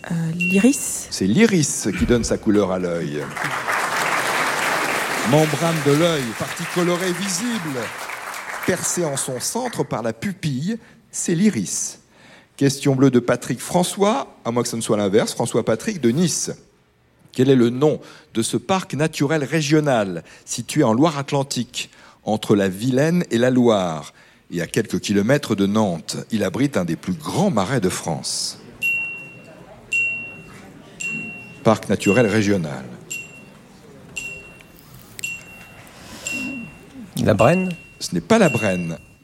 L'iris. C'est l'iris qui donne sa couleur à l'œil. Membrane de l'œil, partie colorée visible, percée en son centre par la pupille, c'est l'iris. Question bleue de Patrick François, à moins que ce ne soit l'inverse, François Patrick de Nice. Quel est le nom de ce parc naturel régional situé en Loire-Atlantique, entre la Vilaine et la Loire, et à quelques kilomètres de Nantes? Il abrite un des plus grands marais de France. Parc naturel régional. La Brenne? Ce n'est pas la Brenne.